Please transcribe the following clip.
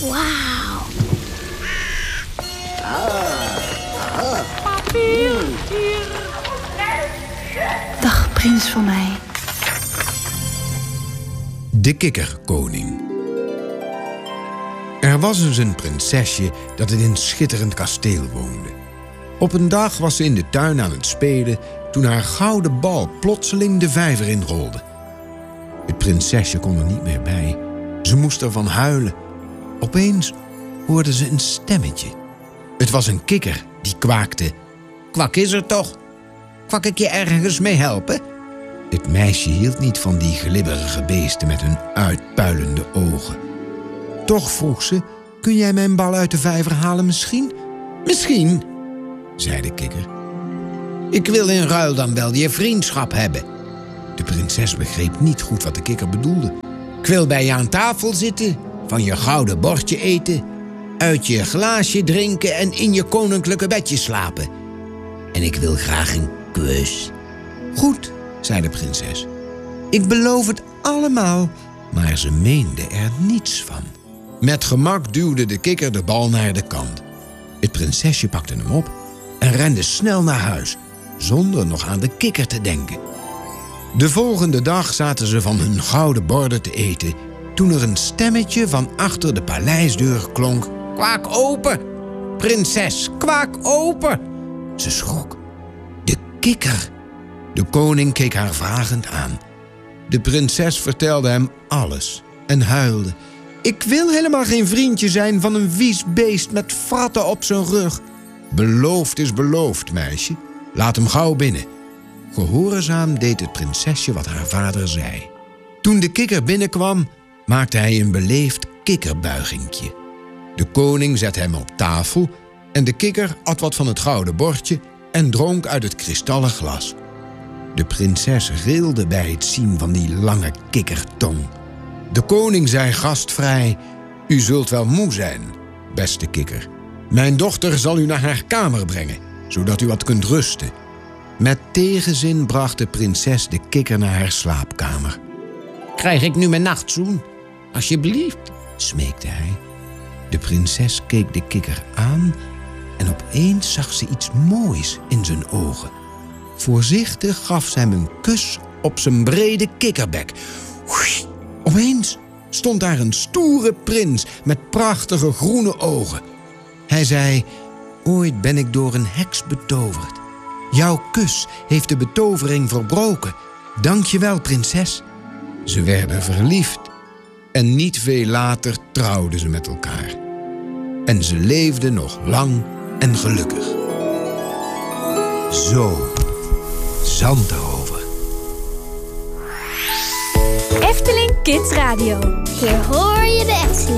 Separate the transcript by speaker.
Speaker 1: Wauw. Dag, prins van mij.
Speaker 2: De kikkerkoning. Er was eens een prinsesje dat in een schitterend kasteel woonde. Op een dag was ze in de tuin aan het spelen toen haar gouden bal plotseling de vijver inrolde. Het prinsesje kon er niet meer bij. Ze moest ervan huilen. Opeens hoorde ze een stemmetje. Het was een kikker die kwaakte. Kwak is er toch? Kwak ik je ergens mee helpen? Het meisje hield niet van die glibberige beesten met hun uitpuilende ogen. Toch vroeg ze, kun jij mijn bal uit de vijver halen misschien? Misschien, zei de kikker. Ik wil in ruil dan wel je vriendschap hebben. De prinses begreep niet goed wat de kikker bedoelde. Ik wil bij je aan tafel zitten, van je gouden bordje eten, uit je glaasje drinken en in je koninklijke bedje slapen. En ik wil graag een kus. Goed, zei de prinses. Ik beloof het allemaal. Maar ze meende er niets van. Met gemak duwde de kikker de bal naar de kant. Het prinsesje pakte hem op en rende snel naar huis, zonder nog aan de kikker te denken. De volgende dag zaten ze van hun gouden borden te eten, toen er een stemmetje van achter de paleisdeur klonk. Kwaak open! Prinses, kwaak open! Ze schrok. De kikker! De koning keek haar vragend aan. De prinses vertelde hem alles en huilde. Ik wil helemaal geen vriendje zijn van een vies beest met fratten op zijn rug. Beloofd is beloofd, meisje. Laat hem gauw binnen. Gehoorzaam deed het prinsesje wat haar vader zei. Toen de kikker binnenkwam, maakte hij een beleefd kikkerbuigingje. De koning zette hem op tafel en de kikker at wat van het gouden bordje en dronk uit het kristallen glas. De prinses rilde bij het zien van die lange kikkertong. De koning zei gastvrij, u zult wel moe zijn, beste kikker. Mijn dochter zal u naar haar kamer brengen, zodat u wat kunt rusten. Met tegenzin bracht de prinses de kikker naar haar slaapkamer. Krijg ik nu mijn nachtzoen? Alsjeblieft, smeekte hij. De prinses keek de kikker aan en opeens zag ze iets moois in zijn ogen. Voorzichtig gaf ze hem een kus op zijn brede kikkerbek. Opeens stond daar een stoere prins met prachtige groene ogen. Hij zei, ooit ben ik door een heks betoverd. Jouw kus heeft de betovering verbroken. Dank je wel, prinses. Ze werden verliefd en niet veel later trouwden ze met elkaar. En ze leefden nog lang en gelukkig. Zo, Zandrover.
Speaker 3: Efteling Kids Radio.
Speaker 1: Hier hoor je de Efteling.